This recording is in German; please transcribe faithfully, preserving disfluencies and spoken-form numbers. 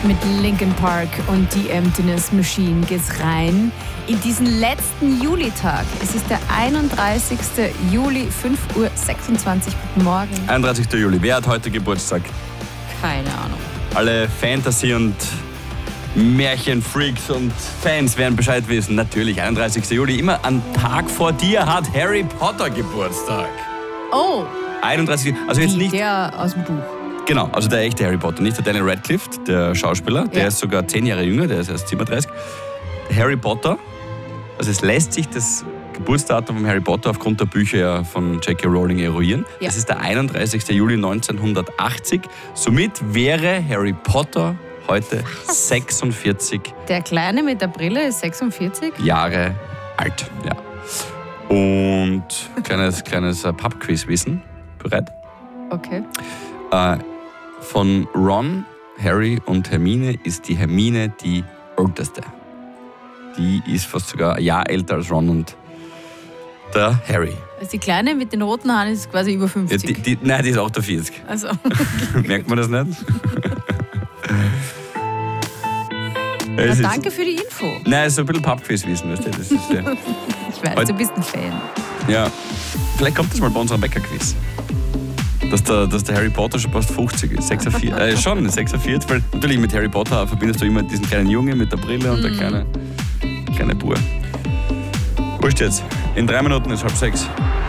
mit Linkin Park und The Emptiness Machine geht's rein in diesen letzten Julitag. Es ist der einunddreißigster Juli, fünf Uhr sechsundzwanzig. Guten Morgen. einunddreißigster Juli. Wer hat heute Geburtstag? Keine Ahnung. Alle Fantasy- und Märchenfreaks und Fans werden Bescheid wissen. Natürlich, einunddreißigster Juli. Immer am Tag vor dir hat Harry Potter Geburtstag. Oh. einunddreißigster Also jetzt Wie, nicht... der aus dem Buch. Genau, also der echte Harry Potter, nicht der Daniel Radcliffe, der Schauspieler. Der Ja. ist sogar zehn Jahre jünger, der ist erst siebenunddreißig. Harry Potter, also es lässt sich das Geburtsdatum von Harry Potter aufgrund der Bücher ja von J K Rowling eruieren. Ja. Das ist der einunddreißigster Juli neunzehnhundertachtzig. Somit wäre Harry Potter heute sechsundvierzig Der Kleine mit der Brille ist sechsundvierzig? Jahre alt. Ja. Und kleines, kleines äh, Pub-Quiz-Wissen. Bereit? Okay. Äh, von Ron, Harry und Hermine ist die Hermine die älteste. Die ist fast sogar ein Jahr älter als Ron und der Harry. Also die Kleine mit den roten Haaren ist quasi über Ja, fünfzig. die, die, nein, die ist achtundvierzig. Also, Merkt man das nicht? na, Es ist- danke für die Info. Nein, so ein bisschen Pub-Quiz-Wissen, weißt du? Das ist, ja, Ich weiß, Heute- du bist ein Fan. ja. Vielleicht kommt das mal bei unserem Bäcker-Quiz. Dass der, dass der Harry Potter schon fast fünfzig ist. sechsundvierzig, äh, schon, sechsundvierzig, weil natürlich mit Harry Potter verbindest du immer diesen kleinen Junge mit der Brille und der kleine, kleine Bub. Wurscht jetzt. In drei Minuten ist halb sechs.